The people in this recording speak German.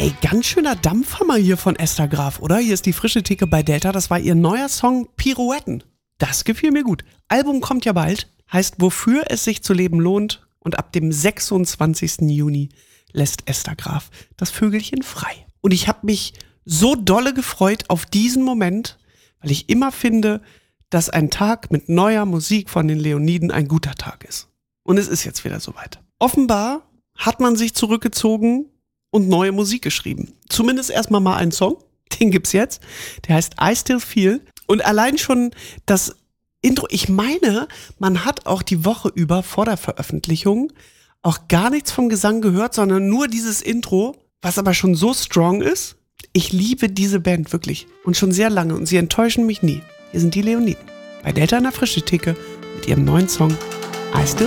Ey, ganz schöner Dampfhammer hier von Esther Graf, oder? Hier ist die frische Theke bei Delta. Das war ihr neuer Song Pirouetten. Das gefiel mir gut. Album kommt ja bald. Heißt, wofür es sich zu leben lohnt. Und ab dem 26. Juni lässt Esther Graf das Vögelchen frei. Und ich habe mich so dolle gefreut auf diesen Moment, weil ich immer finde, dass ein Tag mit neuer Musik von den Leoniden ein guter Tag ist. Und es ist jetzt wieder soweit. Offenbar hat man sich zurückgezogen und neue Musik geschrieben. Zumindest erstmal mal einen Song, den gibt's jetzt. Der heißt I Still Feel. Und allein schon das Intro, ich meine, man hat auch die Woche über vor der Veröffentlichung auch gar nichts vom Gesang gehört, sondern nur dieses Intro, was aber schon so strong ist. Ich liebe diese Band wirklich und schon sehr lange und sie enttäuschen mich nie. Hier sind die Leoniden bei Delta in der Frische Theke mit ihrem neuen Song I Still